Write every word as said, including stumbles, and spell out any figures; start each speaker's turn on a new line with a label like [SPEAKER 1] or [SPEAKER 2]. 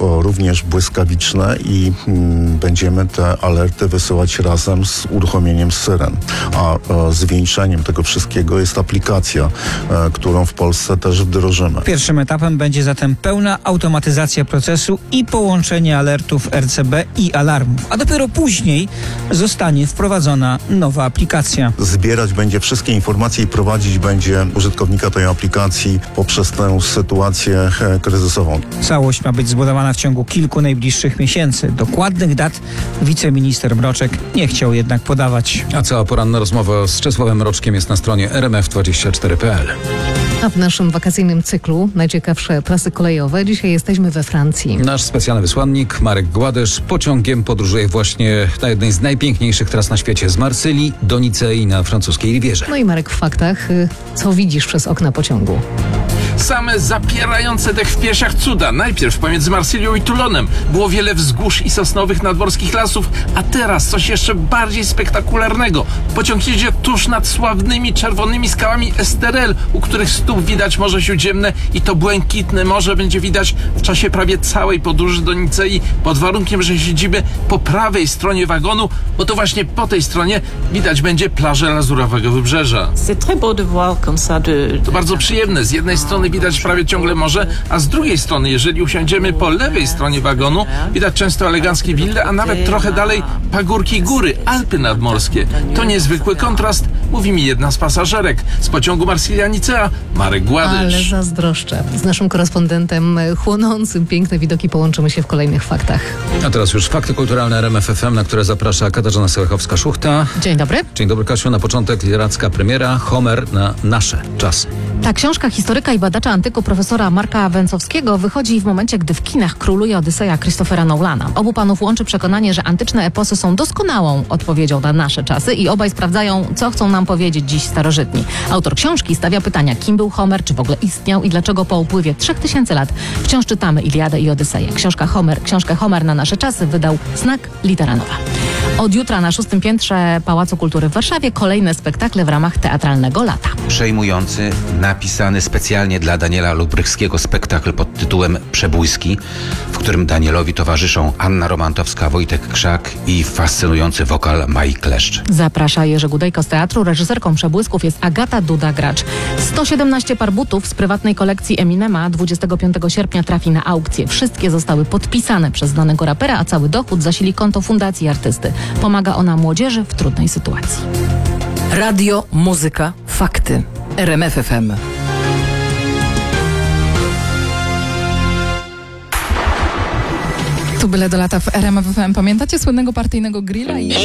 [SPEAKER 1] o, również błyskawiczne i mm, będziemy te alerty wysyłać razem z uruchomieniem syren. A o, zwieńczeniem tego wszystkiego jest aplikacja, e, którą w Polsce też wdrożymy.
[SPEAKER 2] Pierwszym etapem będzie zatem pełna automatyzacja procesu i połączenie alertów R C B i alarmów, a dopiero później zostanie wprowadzona nowa aplikacja.
[SPEAKER 1] Zbierać będzie wszystkie informacje i prowadzić będzie użytkownika tej aplikacji poprzez tę sytuację e, kryzysową.
[SPEAKER 2] Całość ma być zbudowana w ciągu kilku najbliższych miesięcy. Dokładnych dat wiceminister Mroczek nie chciał jednak podawać.
[SPEAKER 3] A cała poranna rozmowa z Czesławem Mroczkiem jest na stronie r m f dwadzieścia cztery kropka p l.
[SPEAKER 4] A w naszym wakacyjnym cyklu najciekawsze trasy kolejowe. Dzisiaj jesteśmy we Francji.
[SPEAKER 3] Nasz specjalny wysłannik Marek Gładysz pociągiem podróżuje właśnie na jednej z najpiękniejszych tras na świecie, z Marsylii do Nicei na francuskiej Rivierze.
[SPEAKER 4] No i Marek, w faktach, y, co widzisz przez okna pociągu?
[SPEAKER 5] Same zapierające dech w piersiach cuda. Najpierw pomiędzy Marsylią i Toulonem było wiele wzgórz i sosnowych nadmorskich lasów, a teraz coś jeszcze bardziej spektakularnego. Pociąg jedzie tuż nad sławnymi czerwonymi skałami Esterel, u których stóp widać Morze Śródziemne i to błękitne morze będzie widać w czasie prawie całej podróży do Nicei, pod warunkiem, że siedzimy po prawej stronie wagonu, bo to właśnie po tej stronie widać będzie plażę Lazurowego Wybrzeża. To bardzo przyjemne. Z jednej strony widać prawie ciągle morze, a z drugiej strony, jeżeli usiądziemy po lewej stronie wagonu, widać często eleganckie wille, a nawet trochę dalej pagórki góry, Alpy nadmorskie. To niezwykły kontrast, mówi mi jedna z pasażerek z pociągu Marsylia-Nicea, Marek Gładysz.
[SPEAKER 4] Ale zazdroszczę. Z naszym korespondentem chłonącym piękne widoki połączymy się w kolejnych faktach.
[SPEAKER 3] A teraz już fakty kulturalne R M F F M, na które zaprasza Katarzyna Sołechowska-Szuchta.
[SPEAKER 4] Dzień dobry.
[SPEAKER 3] Dzień dobry, Kasiu. Na początek literacka premiera Homer na nasze czasy.
[SPEAKER 6] Ta książka historyka i badacza antyku profesora Marka Węcowskiego wychodzi w momencie, gdy w kinach króluje Odyseja Christophera Nolana. Obu panów łączy przekonanie, że antyczne eposy są doskonałą odpowiedzią na nasze czasy i obaj sprawdzają, co chcą nam powiedzieć dziś starożytni. Autor książki stawia pytania, kim był Homer, czy w ogóle istniał i dlaczego po upływie trzech tysięcy lat wciąż czytamy Iliadę i Odyseję. Książka Homer, książkę Homer na nasze czasy wydał Znak Litera Nowa. Od jutra na szóstym piętrze Pałacu Kultury w Warszawie kolejne spektakle w ramach teatralnego lata.
[SPEAKER 7] Przejmujący, napisany specjalnie dla Daniela Lubrychskiego spektakl pod tytułem Przebłyski, w którym Danielowi towarzyszą Anna Romantowska, Wojtek Krzak i fascynujący wokal Mai Kleszcz.
[SPEAKER 6] Zaprasza Jerzy Gudejko z teatru. Reżyserką Przebłysków jest Agata Duda-Gracz. sto siedemnaście par butów z prywatnej kolekcji Eminema dwudziestego piątego sierpnia trafi na aukcję. Wszystkie zostały podpisane przez znanego rapera, a cały dochód zasili konto Fundacji Artysty. Pomaga ona młodzieży w trudnej sytuacji.
[SPEAKER 8] Radio, muzyka, fakty. R M F F M.
[SPEAKER 9] Tu byle do lata w R M F F M. Pamiętacie słynnego partyjnego grilla? I